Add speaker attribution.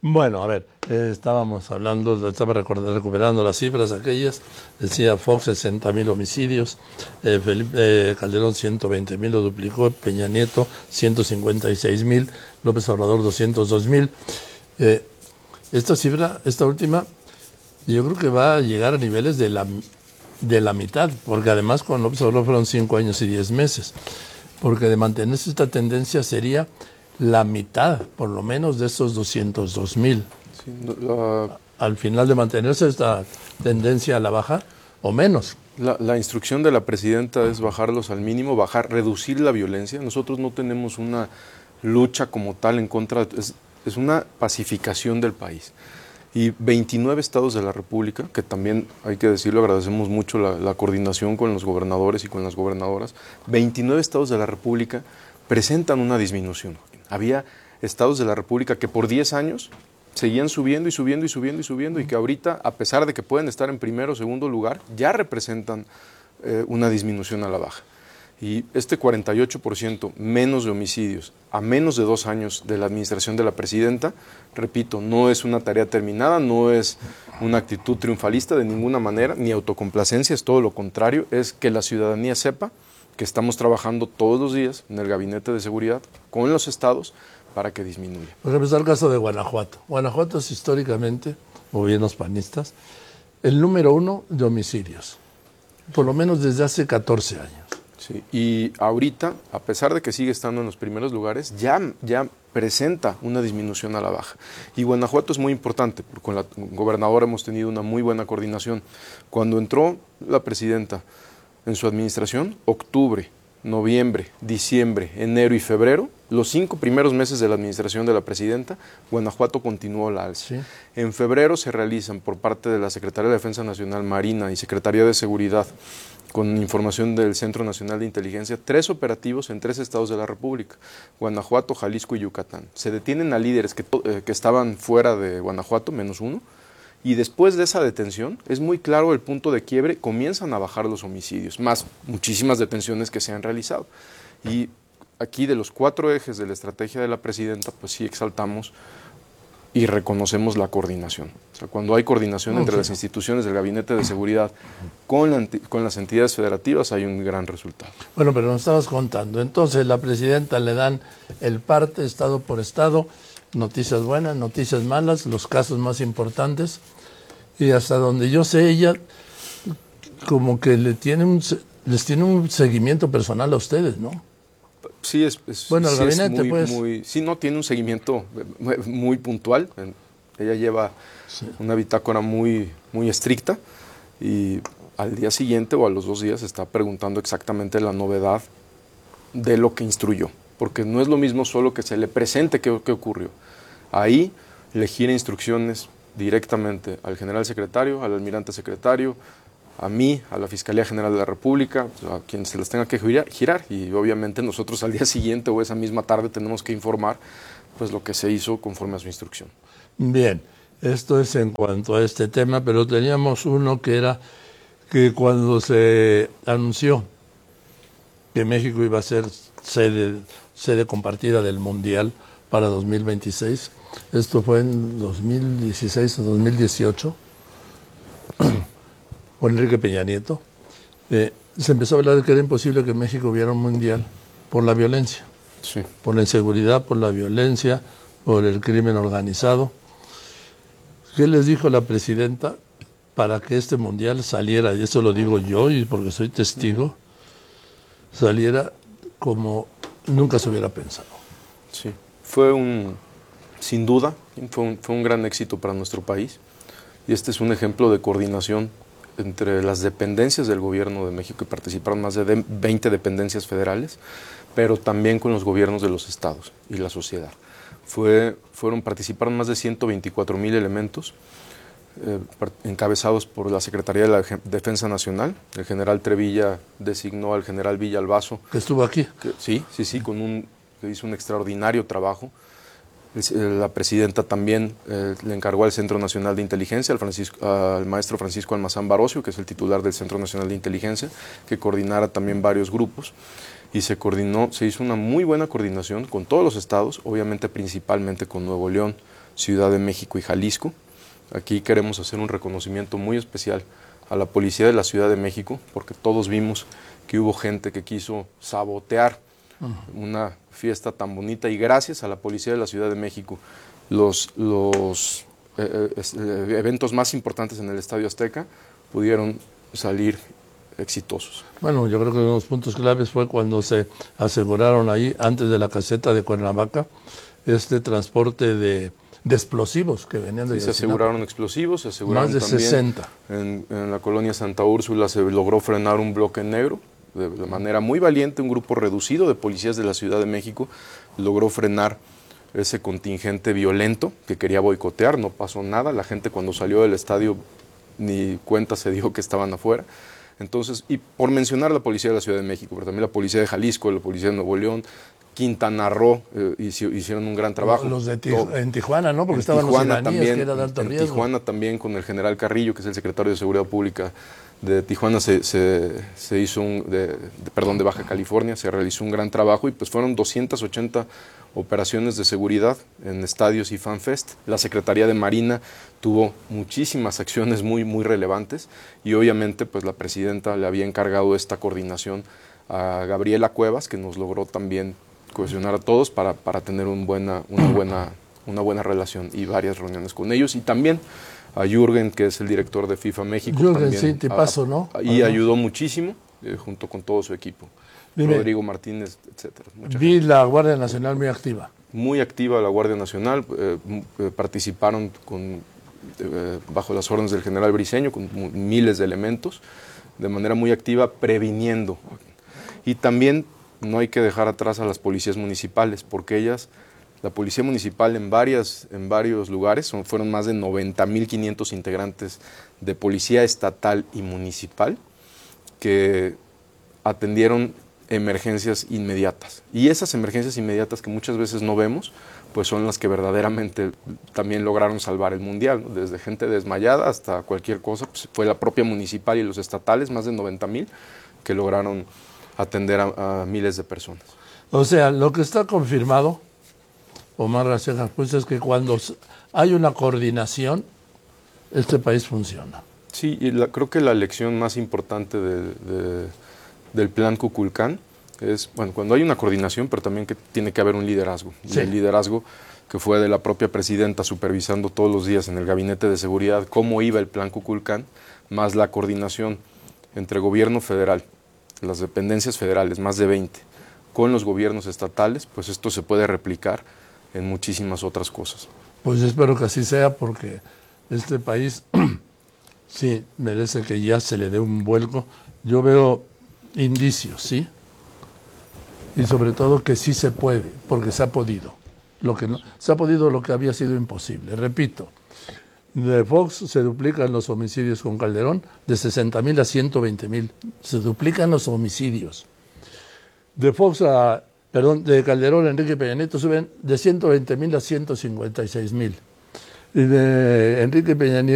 Speaker 1: Bueno, a ver, estábamos hablando, estaba recuperando las cifras aquellas, decía Fox 60.000 homicidios, Felipe Calderón 120.000 lo duplicó, Peña Nieto 156.000, López Obrador 202.000. Esta cifra, esta última, yo creo que va a llegar a niveles de la mitad, porque además con López Obrador fueron 5 años y 10 meses, porque de mantenerse esta tendencia sería la mitad, por lo menos, de esos 202.000.
Speaker 2: Sí,
Speaker 1: Al final de mantenerse esta tendencia a la baja, o menos.
Speaker 2: la instrucción de la presidenta es bajarlos al mínimo, reducir la violencia. Nosotros no tenemos una lucha como tal en contra, es una pacificación del país. Y 29 estados de la República, que también hay que decirlo, agradecemos mucho la coordinación con los gobernadores y con las gobernadoras, 29 estados de la República presentan una disminución. Había estados de la República que por 10 años seguían subiendo y subiendo y subiendo y subiendo, y que ahorita, a pesar de que pueden estar en primero o segundo lugar, ya representan una disminución a la baja. Y este 48% menos de homicidios a menos de 2 años de la administración de la presidenta, repito, no es una tarea terminada, no es una actitud triunfalista de ninguna manera, ni autocomplacencia, es todo lo contrario, es que la ciudadanía sepa que estamos trabajando todos los días en el Gabinete de Seguridad con los estados para que disminuya.
Speaker 1: Por ejemplo, está el caso de Guanajuato. Guanajuato es históricamente, gobiernos panistas, el número 1 de homicidios, por lo menos desde hace 14 años.
Speaker 2: Sí, y ahorita, a pesar de que sigue estando en los primeros lugares, ya presenta una disminución a la baja. Y Guanajuato es muy importante, porque con la gobernadora hemos tenido una muy buena coordinación. Cuando entró la presidenta en su administración, octubre, noviembre, diciembre, enero y febrero, los 5 primeros meses de la administración de la presidenta, Guanajuato continuó la alza.
Speaker 1: Sí.
Speaker 2: En febrero se realizan por parte de la Secretaría de Defensa Nacional, Marina y Secretaría de Seguridad, con información del Centro Nacional de Inteligencia, 3 operativos en 3 estados de la República, Guanajuato, Jalisco y Yucatán. Se detienen a líderes que estaban fuera de Guanajuato, menos 1, y después de esa detención, es muy claro el punto de quiebre, comienzan a bajar los homicidios, más muchísimas detenciones que se han realizado. Y aquí de los 4 ejes de la estrategia de la presidenta, pues sí exaltamos y reconocemos la coordinación. O sea, cuando hay coordinación entre las instituciones del Gabinete de Seguridad con las entidades federativas, hay un gran resultado.
Speaker 1: Bueno, pero nos estabas contando. Entonces, la presidenta le dan el parte, estado por estado, noticias buenas, noticias malas, los casos más importantes, y hasta donde yo sé, ella como que les tiene un seguimiento personal a ustedes, ¿no?
Speaker 2: Sí,
Speaker 1: bueno, el gabinete,
Speaker 2: sí, no, tiene un seguimiento muy puntual. Ella lleva una bitácora muy estricta, y al día siguiente o a los 2 días está preguntando exactamente la novedad de lo que instruyó, porque no es lo mismo solo que se le presente qué ocurrió. Ahí le gira instrucciones directamente al general secretario, al almirante secretario, a mí, a la Fiscalía General de la República, a quien se les tenga que girar, y obviamente nosotros al día siguiente o esa misma tarde tenemos que informar pues lo que se hizo conforme a su instrucción.
Speaker 1: Bien, esto es en cuanto a este tema, pero teníamos uno que era que cuando se anunció que México iba a ser sede compartida del Mundial para 2026, esto fue en 2016 o 2018, con Enrique Peña Nieto, se empezó a hablar de que era imposible que en México hubiera un mundial por la violencia,
Speaker 2: sí,
Speaker 1: por la inseguridad, por la violencia, por el crimen organizado. ¿Qué les dijo la presidenta para que este mundial saliera? Y eso lo digo yo, y porque soy testigo, saliera como nunca se hubiera pensado.
Speaker 2: Sí, sin duda, fue un gran éxito para nuestro país, y este es un ejemplo de coordinación entre las dependencias del gobierno de México, que participaron más de 20 dependencias federales, pero también con los gobiernos de los estados y la sociedad. Participaron más de 124,000 elementos, encabezados por la Secretaría de la Defensa Nacional. El general Trevilla designó al general Villalbazo.
Speaker 1: ¿Que estuvo aquí?
Speaker 2: Sí, que hizo un extraordinario trabajo. La presidenta también le encargó al Centro Nacional de Inteligencia, al maestro Francisco Almazán Barocio, que es el titular del Centro Nacional de Inteligencia, que coordinara también varios grupos, y se hizo una muy buena coordinación con todos los estados, obviamente principalmente con Nuevo León, Ciudad de México y Jalisco. Aquí queremos hacer un reconocimiento muy especial a la policía de la Ciudad de México, porque todos vimos que hubo gente que quiso sabotear una fiesta tan bonita, y gracias a la policía de la Ciudad de México los eventos más importantes en el Estadio Azteca pudieron salir exitosos.
Speaker 1: Bueno, yo creo que uno de los puntos claves fue cuando se aseguraron ahí, antes de la caseta de Cuernavaca, este transporte de explosivos que venían de
Speaker 2: Sí, se aseguraron explosivos, se aseguraron
Speaker 1: más de
Speaker 2: también
Speaker 1: 60.
Speaker 2: En la colonia Santa Úrsula se logró frenar un bloque negro de manera muy valiente. Un grupo reducido de policías de la Ciudad de México logró frenar ese contingente violento que quería boicotear. No pasó nada, la gente cuando salió del estadio ni cuenta se dio que estaban afuera. Entonces, y por mencionar la policía de la Ciudad de México, pero también la policía de Jalisco, la policía de Nuevo León, Quintana Roo, hicieron un gran trabajo.
Speaker 1: Los de en Tijuana, ¿no? Porque estaban
Speaker 2: Tijuana
Speaker 1: los iraníes, que era de alto riesgo.
Speaker 2: En Tijuana también, con el general Carrillo, que es el secretario de Seguridad Pública de Tijuana, se hizo de Baja California, se realizó un gran trabajo, y pues fueron 280 operaciones de seguridad en estadios y FanFest. La Secretaría de Marina tuvo muchísimas acciones muy relevantes, y obviamente pues la presidenta le había encargado esta coordinación a Gabriela Cuevas, que nos logró también cohesionar a todos para tener una buena relación y varias reuniones con ellos, y también a Jürgen, que es el director de FIFA México.
Speaker 1: Jürgen, sí, te paso, ¿no?
Speaker 2: Y ayudó muchísimo, junto con todo su equipo.
Speaker 1: Dime,
Speaker 2: Rodrigo Martínez, etcétera.
Speaker 1: Vi la Guardia Nacional muy activa.
Speaker 2: Muy activa la Guardia Nacional, participaron bajo las órdenes del general Briceño, con miles de elementos, de manera muy activa, previniendo. Y también no hay que dejar atrás a las policías municipales, porque la policía municipal en varios lugares, fueron más de 90,500 integrantes de policía estatal y municipal que atendieron emergencias inmediatas. Y esas emergencias inmediatas, que muchas veces no vemos, pues son las que verdaderamente también lograron salvar el mundial, ¿no? Desde gente desmayada hasta cualquier cosa, pues fue la propia municipal y los estatales, más de 90,000, que lograron atender a miles de personas.
Speaker 1: O sea, lo que está confirmado, Omar Racejas, pues es que cuando hay una coordinación, este país funciona.
Speaker 2: Sí, y creo que la lección más importante del plan Kukulcán es, bueno, cuando hay una coordinación, pero también que tiene que haber un liderazgo. Sí. Y el liderazgo que fue de la propia presidenta, supervisando todos los días en el Gabinete de Seguridad cómo iba el plan Kukulcán, más la coordinación entre gobierno federal, las dependencias federales, más de 20, con los gobiernos estatales, pues esto se puede replicar en muchísimas otras cosas.
Speaker 1: Pues espero que así sea, porque este país sí merece que ya se le dé un vuelco. Yo veo indicios, ¿sí? Y sobre todo que sí se puede, porque se ha podido. Se ha podido lo que había sido imposible. Repito, de Fox se duplican los homicidios con Calderón de 60,000 a 120,000. Se duplican los homicidios. De Calderón a Enrique Peña Nieto suben de 120,000 a 156,000. Y de Enrique Peña Nieto